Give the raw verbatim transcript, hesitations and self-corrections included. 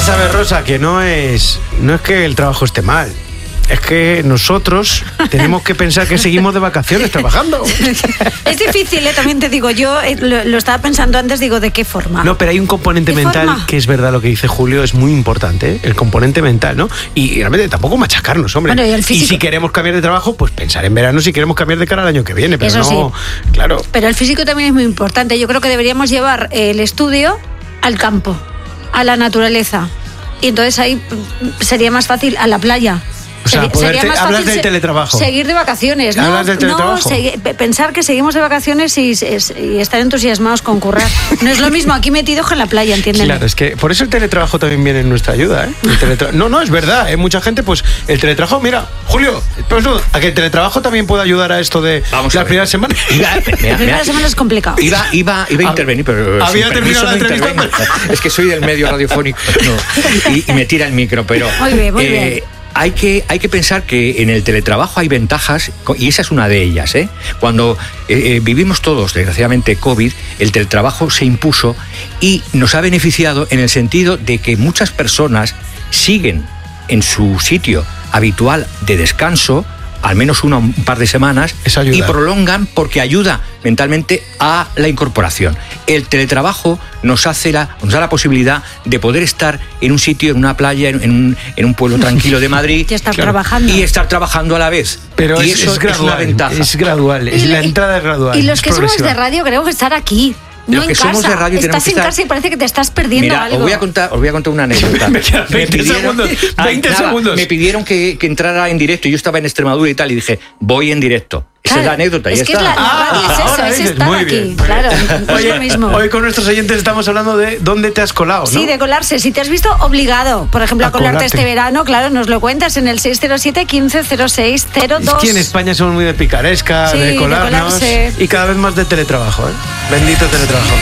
sabes, Rosa, que no es, no es que el trabajo esté mal. Es que nosotros tenemos que pensar que seguimos de vacaciones trabajando. Es difícil, ¿eh? También te digo, yo eh, lo, lo estaba pensando antes, digo, ¿de qué forma? No, pero hay un componente mental forma? que es verdad lo que dice Julio, es muy importante, ¿eh? El componente mental, ¿no? Y, y realmente tampoco machacarnos, hombre. Bueno, y el físico. Y si queremos cambiar de trabajo, pues pensar en verano si queremos cambiar de cara al año que viene, pero Eso no, sí. claro. Pero el físico también es muy importante. Yo creo que deberíamos llevar el estudio al campo, a la naturaleza. Y entonces ahí sería más fácil a la playa. O sea, Sería, poderte, sería más hablas fácil del teletrabajo. Seguir de vacaciones, ¿no? Hablas del teletrabajo. No, segui- pensar que seguimos de vacaciones y, y estar entusiasmados con currar. No es lo mismo aquí metidos que en la playa, ¿entienden? Claro, es que por eso el teletrabajo también viene en nuestra ayuda, ¿eh? El teletra- no, no, es verdad, ¿eh? Mucha gente, pues, el teletrabajo, mira, Julio, pues, no, a que el teletrabajo también pueda ayudar a esto de Vamos las primeras semanas. Iba, La primera semana es complicado. Iba, iba, iba a intervenir, pero Había sin terminado la permiso no entrevista. intervengo. Es que soy del medio radiofónico no, y, y me tira el micro, pero Muy bien, muy bien. Hay que, hay que pensar que en el teletrabajo hay ventajas, y esa es una de ellas, ¿eh? Cuando eh, eh, vivimos todos, desgraciadamente, COVID, el teletrabajo se impuso y nos ha beneficiado en el sentido de que muchas personas siguen en su sitio habitual de descanso, al menos una, un par de semanas, Eso ayuda. y prolongan porque ayuda mentalmente a la incorporación. El teletrabajo nos hace la, nos da la posibilidad de poder estar en un sitio, en una playa, en, en, un, en un pueblo tranquilo de Madrid Y estar Claro. trabajando. y estar trabajando a la vez. Pero y es, eso es gradual, una ventaja. es gradual, es, Y la le- entrada es gradual. Y los es que somos progresiva. de radio queremos estar aquí. No Los en que casa. somos de radio tenemos Estás que en estar- casa y parece que te estás perdiendo Mira, algo. os voy a contar, os voy a contar una anécdota. Me quedan veinte segundos, veinte nada, segundos. Me pidieron que, que entrara en directo. Yo estaba en Extremadura y tal, y dije, voy en directo. Esa Claro, es la anécdota, es ya que está. es la, la radio es eso, ahora es dices, estar muy aquí. bien, muy Claro, bien. no es Oye, lo mismo. hoy con nuestros oyentes estamos hablando de dónde te has colado, ¿no? Sí, de colarse. Si te has visto obligado, por ejemplo, a, A colarte colarte. este verano, claro, nos lo cuentas en el seis cero siete, quince cero seis cero dos. Es que en España somos muy de picaresca, Sí, de de colarnos colarse. y cada vez más de teletrabajo, ¿eh? Bendito teletrabajo.